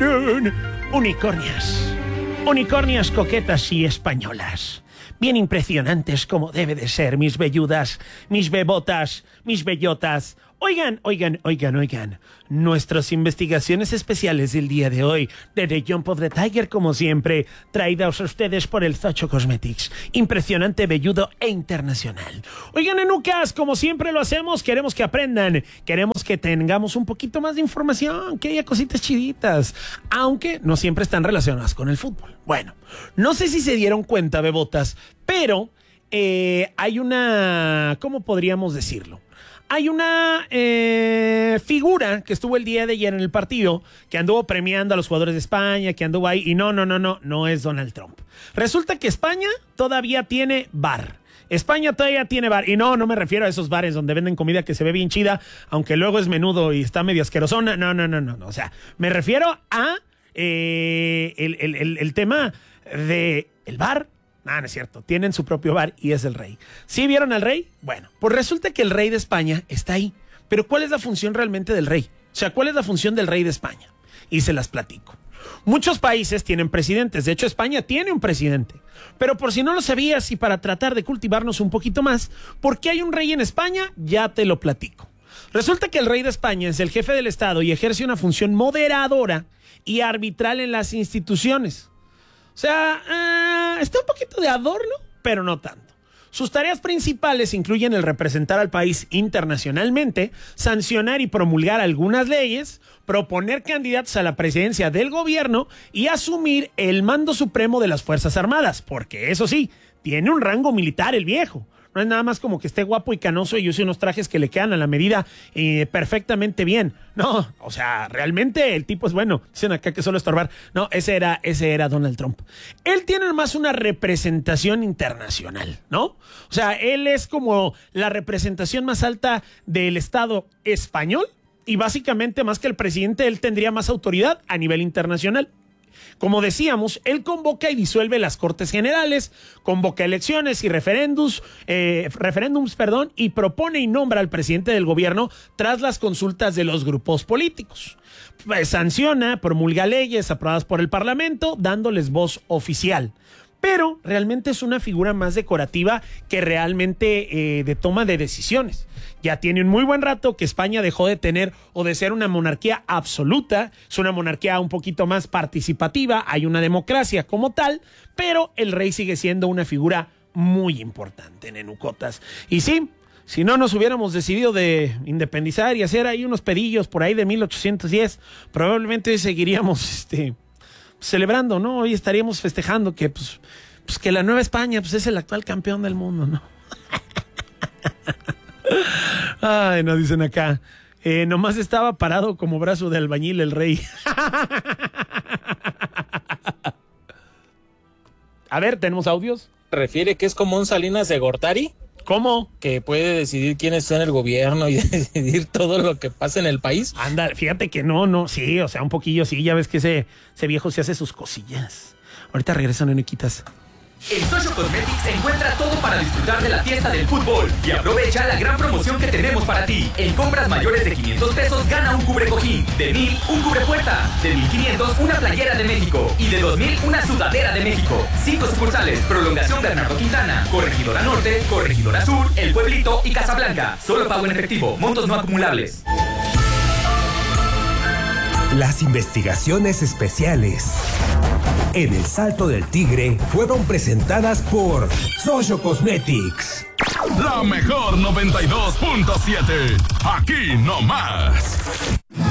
tararán. Unicornias. Unicornias coquetas y españolas. Bien impresionantes como debe de ser, mis velludas, mis bebotas, mis bellotas. Oigan. Nuestras investigaciones especiales del día de hoy, de The Jump of the Tiger, como siempre, traídas a ustedes por el Xocho Cosmetics. Impresionante, velludo e internacional. Oigan, enucas, como siempre lo hacemos, queremos que aprendan, queremos que tengamos un poquito más de información, que haya cositas chiditas, aunque no siempre están relacionadas con el fútbol. Bueno, no sé si se dieron cuenta, bebotas, pero hay una, ¿cómo podríamos decirlo? Hay una figura que estuvo el día de ayer en el partido, que anduvo premiando a los jugadores de España, que anduvo ahí, y no es Donald Trump. Resulta que España todavía tiene bar. España todavía tiene bar, y no me refiero a esos bares donde venden comida que se ve bien chida, aunque luego es menudo y está medio asquerosona, no, o sea, me refiero a el tema de el bar. No es cierto, tienen su propio bar y es el rey. ¿Sí vieron al rey? Bueno, pues resulta que el rey de España está ahí. Pero ¿cuál es la función realmente del rey? O sea, ¿cuál es la función del rey de España? Y se las platico. Muchos países tienen presidentes, de hecho España tiene un presidente. Pero por si no lo sabías y para tratar de cultivarnos un poquito más, ¿por qué hay un rey en España? Ya te lo platico. Resulta que el rey de España es el jefe del Estado y ejerce una función moderadora y arbitral en las instituciones. O sea, está un poquito de adorno, pero no tanto. Sus tareas principales incluyen el representar al país internacionalmente, sancionar y promulgar algunas leyes, proponer candidatos a la presidencia del gobierno y asumir el mando supremo de las Fuerzas Armadas, porque eso sí, tiene un rango militar el viejo. No es nada más como que esté guapo y canoso y use unos trajes que le quedan a la medida perfectamente bien. No, o sea, realmente el tipo es bueno. Dicen acá que solo estorbar. No, ese era Donald Trump. Él tiene más una representación internacional, ¿no? O sea, él es como la representación más alta del Estado español y básicamente más que el presidente, él tendría más autoridad a nivel internacional. Como decíamos, él convoca y disuelve las Cortes Generales, convoca elecciones y referéndums, y propone y nombra al presidente del gobierno tras las consultas de los grupos políticos. Sanciona, promulga leyes aprobadas por el Parlamento, dándoles voz oficial. Pero realmente es una figura más decorativa que realmente de toma de decisiones. Ya tiene un muy buen rato que España dejó de tener o de ser una monarquía absoluta. Es una monarquía un poquito más participativa, hay una democracia como tal, pero el rey sigue siendo una figura muy importante, nenucotas. Y sí, si no nos hubiéramos decidido de independizar y hacer ahí unos pedillos por ahí de 1810, probablemente hoy seguiríamos celebrando, ¿no? Hoy estaríamos festejando que pues que la Nueva España pues es el actual campeón del mundo, ¿no? Ay, no, dicen acá. Nomás estaba parado como brazo de albañil el rey. A ver, ¿tenemos audios? ¿Refiere que es como un Salinas de Gortari? ¿Cómo? Que puede decidir quién está en el gobierno y decidir todo lo que pasa en el país. Anda, fíjate que no, sí, o sea, un poquillo sí, ya ves que ese viejo se hace sus cosillas. Ahorita regresan, nenequitas. En Xocho Cosmetics encuentra todo para disfrutar de la fiesta del fútbol y aprovecha la gran promoción que tenemos para ti. En compras mayores de 500 pesos gana un cubrecojín, de 1,000 un cubrepuerta, de 1,500 una playera de México y de 2,000 una sudadera de México. 5 sucursales, Prolongación Bernardo Quintana, Corregidora Norte, Corregidora Sur, El Pueblito y Casablanca. Solo pago en efectivo, montos no acumulables. Las investigaciones especiales en El Salto del Tigre fueron presentadas por Xocho Cosmetics. La mejor 92.7. Aquí no más.